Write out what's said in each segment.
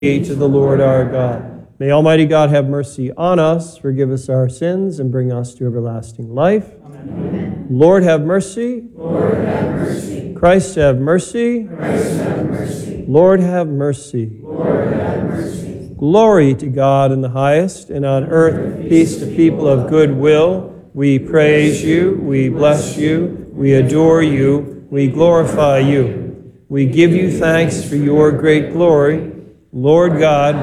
to the Lord our God. May Almighty God have mercy on us, forgive us our sins, and bring us to everlasting life. Amen. Lord have mercy. Lord have mercy. Christ have mercy. Christ have mercy. Lord have mercy. Lord have mercy. Glory to God in the highest, and on earth peace to people of good will. We praise you, we bless you, we adore you, we glorify you. We give you thanks for your great glory. Lord God,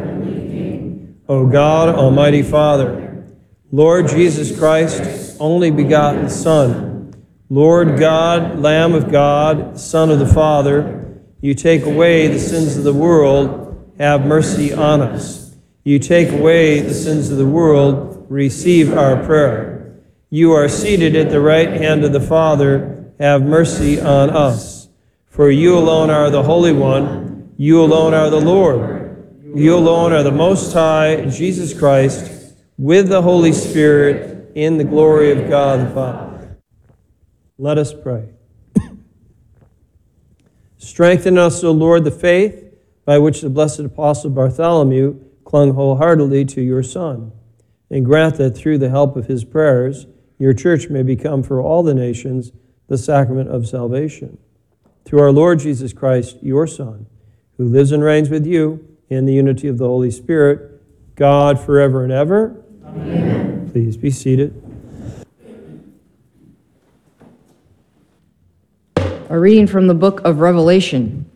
O God, Almighty Father, Lord Jesus Christ, only begotten Son, Lord God, Lamb of God, Son of the Father, you take away the sins of the world, have mercy on us. You take away the sins of the world, receive our prayer. You are seated at the right hand of the Father, have mercy on us. For you alone are the Holy One, you alone are the Lord. You alone are the Most High, Jesus Christ, with the Holy Spirit, in the glory of God the Father. Let us pray. Strengthen us, O Lord, the faith by which the blessed Apostle Bartholomew clung wholeheartedly to your Son, and grant that through the help of his prayers, your church may become for all the nations the sacrament of salvation. Through our Lord Jesus Christ, your Son, who lives and reigns with you in the unity of the Holy Spirit, God forever and ever. Amen. Please be seated. A reading from the book of Revelation.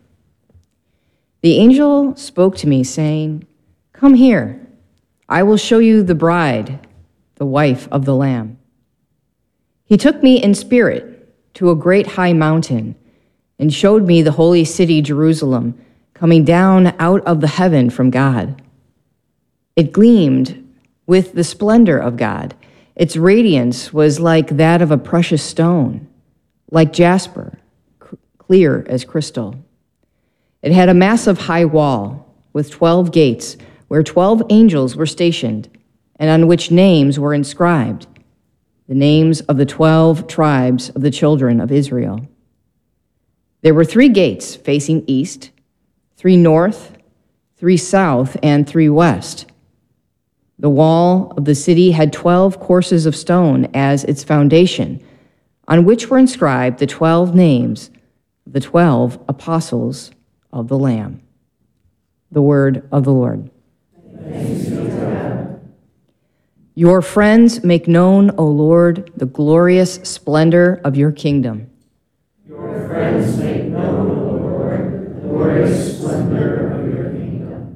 The angel spoke to me, saying, "Come here, I will show you the bride, the wife of the Lamb." He took me in spirit to a great high mountain and showed me the holy city Jerusalem, coming down out of the heaven from God. It gleamed with the splendor of God. Its radiance was like that of a precious stone, like jasper, clear as crystal. It had a massive high wall with 12 gates, where 12 angels were stationed, and on which names were inscribed, the names of the 12 tribes of the children of Israel. There were 3 gates facing east, 3 north, 3 south, and 3 west. The wall of the city had 12 courses of stone as its foundation, on which were inscribed the 12 names of the 12 apostles of the Lamb. The word of the Lord. Thanks be to God. Your friends make known, O Lord, the glorious splendor of your kingdom. Your friends make known, O Lord, the glorious splendor of your kingdom.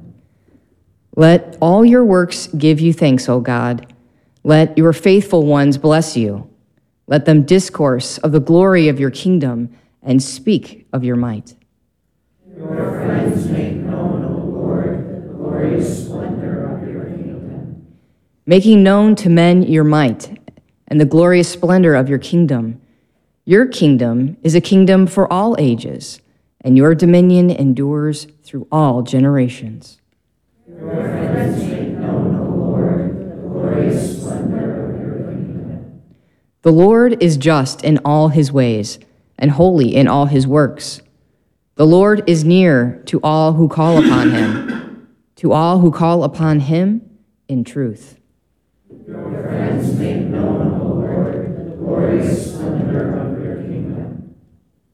Let all your works give you thanks, O God. Let your faithful ones bless you. Let them discourse of the glory of your kingdom and speak of your might. Your friends make known, O Lord, the glorious splendor of your kingdom. Making known to men your might and the glorious splendor of your kingdom. Your kingdom is a kingdom for all ages, and your dominion endures through all generations. Your friends make known, O Lord, the glorious splendor of your kingdom. The Lord is just in all his ways and holy in all his works. The Lord is near to all who call upon him, to all who call upon him in truth. Your friends make known, O Lord, the glorious splendor of your kingdom.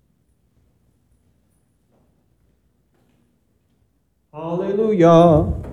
Hallelujah.